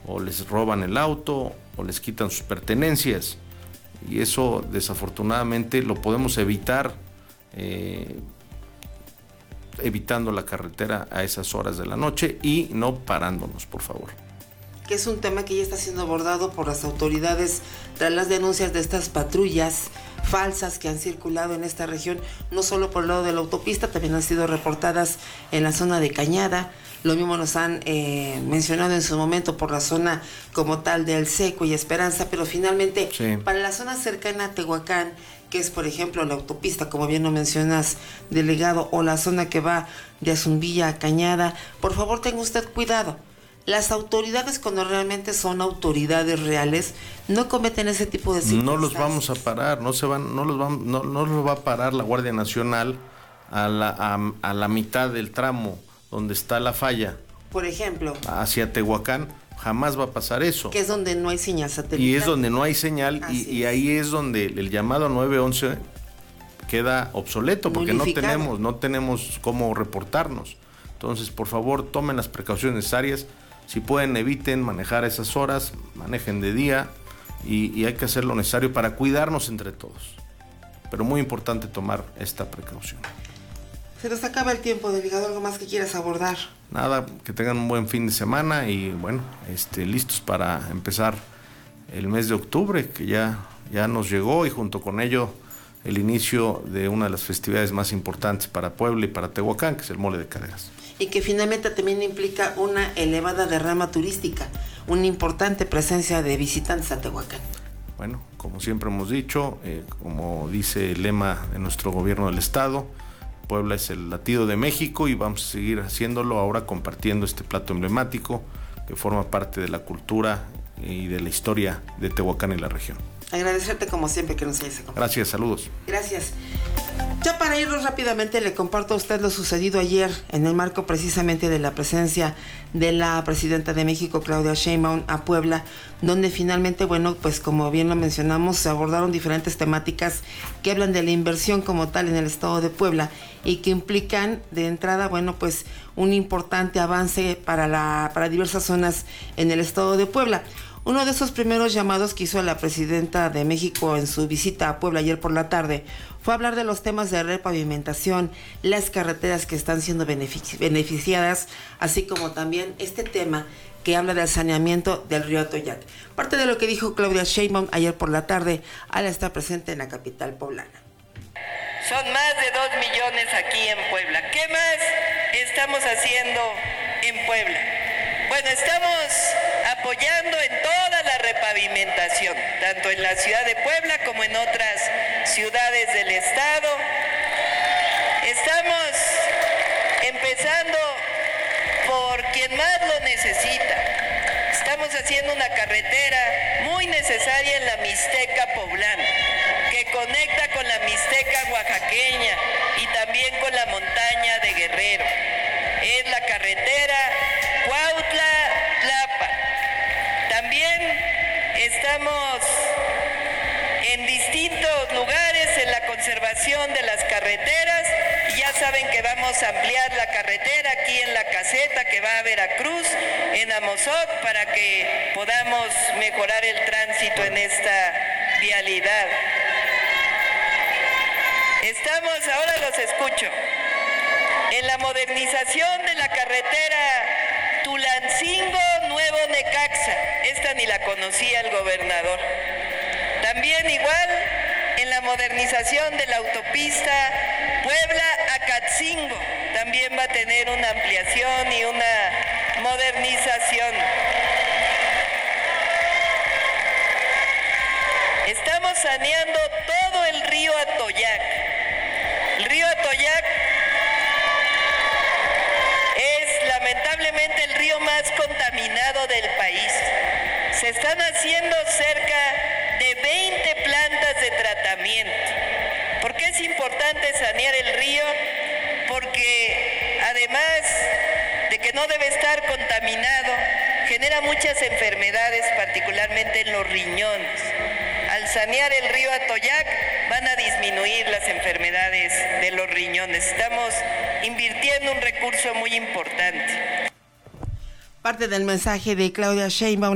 o les roban el auto o les quitan sus pertenencias, y eso desafortunadamente lo podemos evitar evitando la carretera a esas horas de la noche y no parándonos, por favor. Que es un tema que ya está siendo abordado por las autoridades tras las denuncias de estas patrullas falsas que han circulado en esta región, no solo por el lado de la autopista, también han sido reportadas en la zona de Cañada. Lo mismo nos han mencionado en su momento por la zona como tal de El Seco y Esperanza, pero finalmente sí, para la zona cercana a Tehuacán, que es por ejemplo la autopista, como bien lo mencionas, delegado, o la zona que va de Azumbilla a Cañada, por favor tenga usted cuidado. Las autoridades, cuando realmente son autoridades reales, no cometen ese tipo de circunstancias. No los vamos a parar, no los va a parar la Guardia Nacional a la mitad del tramo donde está la falla. Por ejemplo, hacia Tehuacán, jamás va a pasar eso. Que es donde no hay señal satelital. Y es donde no hay señal, y ahí es donde el llamado 911 queda obsoleto, porque no tenemos cómo reportarnos. Entonces, por favor, tomen las precauciones necesarias. Si pueden, eviten manejar a esas horas, manejen de día, y hay que hacer lo necesario para cuidarnos entre todos. Pero muy importante tomar esta precaución. Se nos acaba el tiempo, delegado. ¿Algo más que quieras abordar? Nada, que tengan un buen fin de semana y bueno, listos para empezar el mes de octubre, que ya nos llegó, y junto con ello el inicio de una de las festividades más importantes para Puebla y para Tehuacán, que es el Mole de Caderas. Y que finalmente también implica una elevada derrama turística, una importante presencia de visitantes a Tehuacán. Bueno, como siempre hemos dicho, como dice el lema de nuestro gobierno del estado, Puebla es el latido de México, y vamos a seguir haciéndolo ahora compartiendo este plato emblemático que forma parte de la cultura y de la historia de Tehuacán y la región. Agradecerte como siempre que nos hayas acompañado. Gracias, saludos. Gracias. Ya para irnos rápidamente, le comparto a usted lo sucedido ayer en el marco precisamente de la presencia de la presidenta de México, Claudia Sheinbaum, a Puebla, donde finalmente, bueno, pues como bien lo mencionamos, se abordaron diferentes temáticas que hablan de la inversión como tal en el estado de Puebla y que implican de entrada, bueno, pues un importante avance para diversas zonas en el estado de Puebla. Uno de esos primeros llamados que hizo la presidenta de México en su visita a Puebla ayer por la tarde fue hablar de los temas de repavimentación, las carreteras que están siendo beneficiadas, así como también este tema que habla del saneamiento del río Atoyac. Parte de lo que dijo Claudia Sheinbaum ayer por la tarde al estar presente en la capital poblana. Son más de 2 millones aquí en Puebla. ¿Qué más estamos haciendo en Puebla? Bueno, estamos apoyando en toda la repavimentación, tanto en la ciudad de Puebla como en otras ciudades del estado. Estamos empezando por quien más lo necesita. Estamos haciendo una carretera muy necesaria en la Mixteca poblana, que conecta con la Mixteca oaxaqueña y también con la montaña de Guerrero. Es la carretera Cuautla-Tlapa. También estamos en distintos lugares en la conservación de las carreteras, y ya saben que vamos a ampliar la carretera aquí en La Caseta, que va a Veracruz, en Amozoc, para que podamos mejorar el tránsito en esta vialidad. Estamos, ahora los escucho, en la modernización de la carretera Tulancingo-Nuevo Necaxa. Esta ni la conocía el gobernador. También igual en la modernización de la autopista Puebla-Acatzingo. También va a tener una ampliación y una modernización. Estamos saneando todo el río Atoyac. El río Atoyac es lamentablemente el río más contaminado del país. Se están haciendo cerca de 20 plantas de tratamiento. ¿Por qué es importante sanear el río? Porque además de que no debe estar contaminado, genera muchas enfermedades, particularmente en los riñones. Al sanear el río Atoyac van a disminuir las enfermedades de los riñones. Estamos invirtiendo un recurso muy importante. Parte del mensaje de Claudia Sheinbaum